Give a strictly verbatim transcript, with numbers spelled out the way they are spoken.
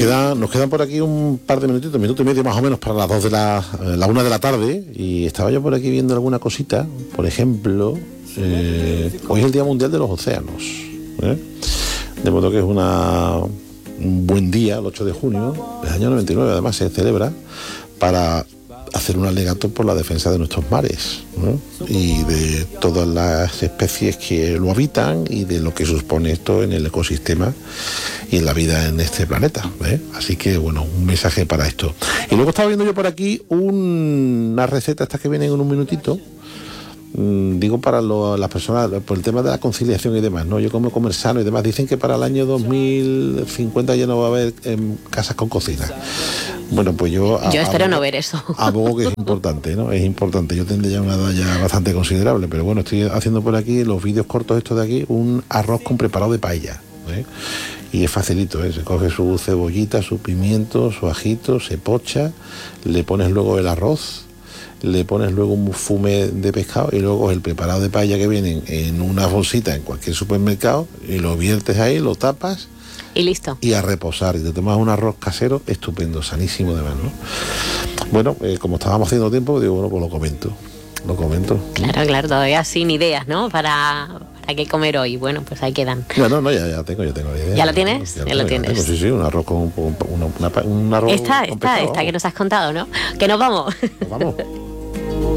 quedan, nos quedan por aquí un par de minutitos, minuto y medio más o menos para las dos de la, la una de la tarde, y estaba yo por aquí viendo alguna cosita. Por ejemplo, eh, hoy es el Día Mundial de los Océanos, ¿eh? De modo que es una, un buen día, el ocho de junio del año noventa y nueve, además se celebra para hacer un alegato por la defensa de nuestros mares, ¿no? Y de todas las especies que lo habitan y de lo que supone esto en el ecosistema y en la vida en este planeta, ¿eh? Así que, bueno, un mensaje para esto. Y luego estaba viendo yo por aquí un, una receta, estas que vienen en un minutito, mmm, digo para lo, las personas, por el tema de la conciliación y demás, ¿no? Yo como comer sano y demás. Dicen que para el año dos mil cincuenta ya no va a haber eh, casas con cocina. Bueno, pues yo... Yo a, espero abogo, no ver eso. Abogo que es importante, ¿no? Es importante. Yo tendré ya una edad ya bastante considerable, pero bueno, estoy haciendo por aquí, los vídeos cortos estos de aquí, un arroz con preparado de paella, ¿eh? Y es facilito, ¿eh? Se coge su cebollita, su pimiento, su ajito, se pocha, le pones luego el arroz, le pones luego un fume de pescado y luego el preparado de paella que viene en una bolsita en cualquier supermercado y lo viertes ahí, lo tapas y listo. Y a reposar, y te tomas un arroz casero estupendo, sanísimo además, ¿no? Bueno, eh, como estábamos haciendo tiempo, digo, bueno, pues lo comento, lo comento. Claro, claro, todavía sin ideas, ¿no? Para, para qué comer hoy. Bueno, pues ahí quedan. No, no, no, ya, ya tengo, ya tengo la idea. ¿Ya lo tienes? Ya, ya lo tienes. Tengo, sí, sí, un arroz con, con una, una, un arroz Esta, con esta, pescado, esta que nos has contado, ¿no? Que nos vamos. Nos vamos.